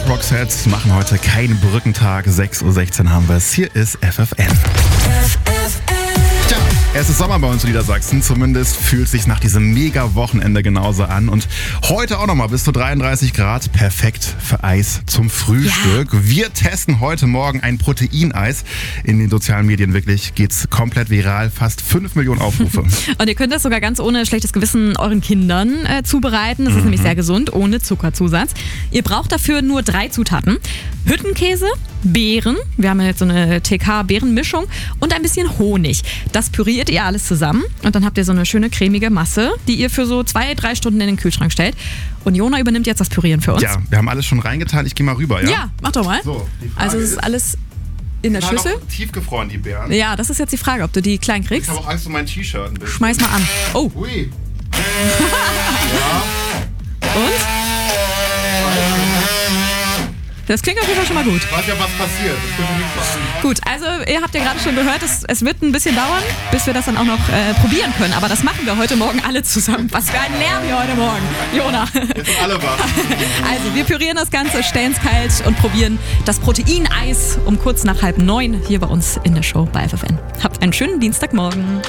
Roxette machen heute keinen Brückentag. 6:16 Uhr haben wir es. Hier ist FFN. Tja, es ist Sommer bei uns in Niedersachsen. Zumindest fühlt es sich nach diesem Mega-Wochenende genauso an. Und heute auch nochmal bis zu 33 Grad. Perfekt für Eis zum Frühstück. Ja. Wir testen heute Morgen ein Proteineis. In den sozialen Medien wirklich geht's komplett viral. Fast 5 Millionen Aufrufe. Und ihr könnt das sogar ganz ohne schlechtes Gewissen euren Kindern zubereiten. Das ist nämlich sehr gesund, ohne Zuckerzusatz. Ihr braucht dafür nur 3 Zutaten. Hüttenkäse, Beeren, wir haben jetzt so eine TK-Beerenmischung und ein bisschen Honig. Das püriert ihr alles zusammen und dann habt ihr so eine schöne cremige Masse, die ihr für so 2-3 Stunden in den Kühlschrank stellt. Und Jona übernimmt jetzt das Pürieren für uns. Ja, wir haben alles schon reingetan. Ich gehe mal rüber, ja? Ja, mach doch mal. So, die Frage also es ist alles in der Schüssel. Noch tiefgefroren, die Beeren. Ja, das ist jetzt die Frage, ob du die klein kriegst. Ich habe auch Angst um mein T-Shirt ein bisschen. Schmeiß mal an. Oh. Ui. Und? Das klingt auf jeden Fall schon mal gut. Ich weiß ja, was passiert. Das könnte nicht sein. Gut, also ihr habt ja gerade schon gehört, es wird ein bisschen dauern, bis wir das dann auch noch probieren können. Aber das machen wir heute Morgen alle zusammen. Was für ein Lärm hier heute Morgen. Jona. Jetzt sind alle wach. Also wir pürieren das Ganze, stellen es kalt und probieren das Proteineis um kurz nach 8:30 hier bei uns in der Show bei FFN. Habt einen schönen Dienstagmorgen.